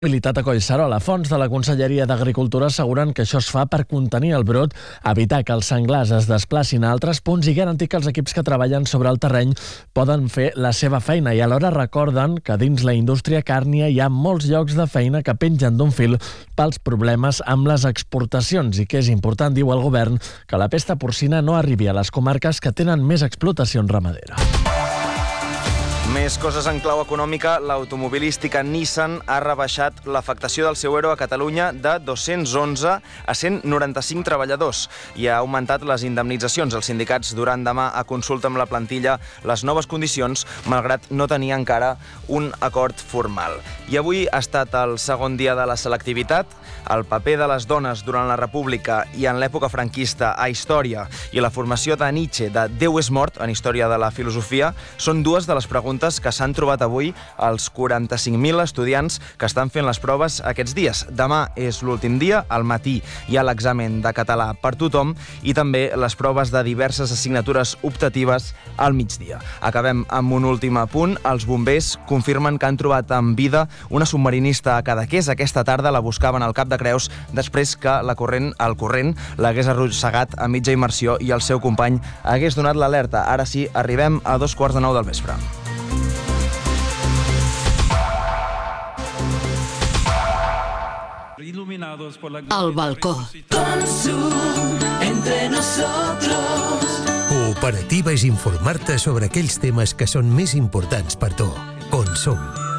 Habilitat a Collserola. Fonts de la Conselleria d'Agricultura asseguren que això es fa per contenir el brot, evitar que els senglars es desplacin a altres punts i garantir que els equips que treballen sobre el terreny poden fer la seva feina. I alhora recorden que dins la indústria càrnia hi ha molts llocs de feina que pengen d'un fil pels problemes amb les exportacions i que és important, diu el govern, que la pesta porcina no arribi a les comarques que tenen més explotacions ramaderes. Més coses en clau econòmica. L'automobilística Nissan ha rebaixat l'afectació del seu ERO a Catalunya de 211 a 195 treballadors i ha augmentat les indemnitzacions. Els sindicats duran demà a consulta amb la plantilla les noves condicions, malgrat no tenir encara un acord formal. I avui ha estat el segon dia de la selectivitat. El paper de les dones durant la República i en l'època franquista a història i la formació de Nietzsche de Déu és mort en història de la filosofia són dues de les preguntes que s'han trobat avui als 45.000 estudiants que estan fent les proves aquests dies. Demà és l'últim dia, al matí hi ha l'examen de català per tothom i també les proves de diverses assignatures optatives al migdia. Acabem amb un últim apunt. Els bombers confirmen que han trobat amb vida una submarinista a Cadaqués. Aquesta tarda la buscaven al Cap de Creus després que el corrent l'hagués arrossegat a mitja immersió i el seu company hagués donat l'alerta. Ara sí, arribem a 9:15 del vespre. Al balcó. Entre nosotros. Cooperativa és informar-te sobre aquells temes que són més importants per tu. Consum.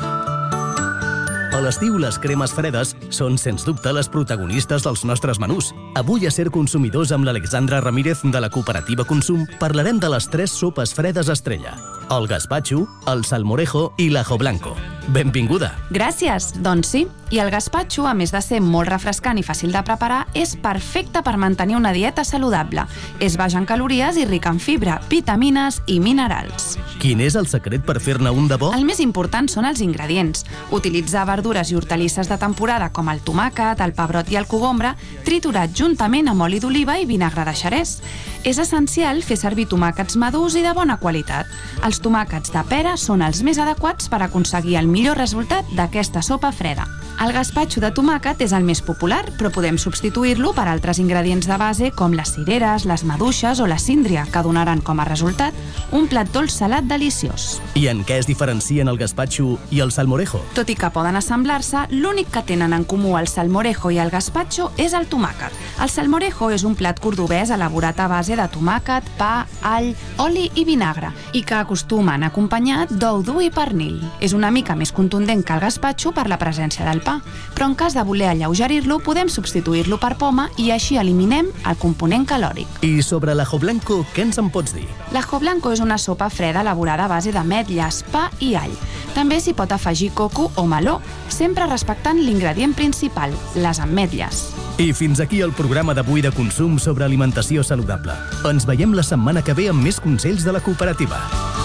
A l'estiu, les cremes fredes són, sens dubte, les protagonistes dels nostres menús. Avui a Ser Consumidors amb l'Alexandra Ramírez de la Cooperativa Consum parlarem de les 3 sopes fredes estrella: el gazpacho, el salmorejo i l'ajo blanco. Benvinguda! Gràcies! Doncs sí, i el gazpacho, a més de ser molt refrescant i fàcil de preparar, és perfecte per mantenir una dieta saludable. És baix en calories i ric en fibra, vitamines i minerals. Quin és el secret per fer-ne un de bo? El més important són els ingredients. Utilitzar verdures i hortalisses de temporada com el tomàquet, el pebrot i el cogombre, triturat juntament amb oli d'oliva i vinagre de xerès. És essencial fer servir tomàquets madurs i de bona qualitat. Els tomàquets de pera són els més adequats per aconseguir el millor resultat d'aquesta sopa freda. El gazpacho de tomàquet és el més popular, però podem substituir-lo per altres ingredients de base com les cireres, les maduixes o la síndria, que donaran com a resultat un plat dolç salat deliciós. I en què es diferencien el gazpacho i el salmorejo? Tot i que poden assemblar-se, l'únic que tenen en comú el salmorejo i el gazpacho és el tomàquet. El salmorejo és un plat cordobès elaborat a base de tomàquet, pa, all, oli i vinagre i que acostumen acompanyat d'ou dur i pernil. És una mica més contundent que el gazpacho per la presència del pa, però en cas de voler alleugerir-lo podem substituir-lo per poma i així eliminem el component calòric. I sobre l'ajo blanco, què ens en pots dir? L'ajo blanco és una sopa freda elaborada a base d'ametlles, pa i all. També s'hi pot afegir coco o meló, sempre respectant l'ingredient principal, les ametlles. I fins aquí el programa d'avui de Consum sobre alimentació saludable. Ens veiem la setmana que ve amb més consells de la cooperativa.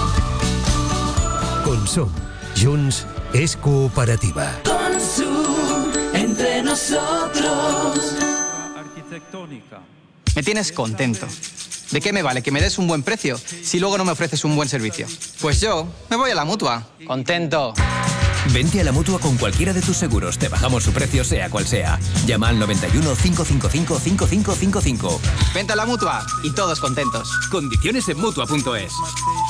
Consum. Junts és cooperativa. Consum entre nosotros. Me tienes contento. ¿De qué me vale que me des un buen precio si luego no me ofreces un buen servicio? Pues yo me voy a la Mutua. Contento. Vente a la Mutua con cualquiera de tus seguros. Te bajamos su precio, sea cual sea. Llama al 91 555 5555. Vente a la Mutua y todos contentos. Condiciones en Mutua.es.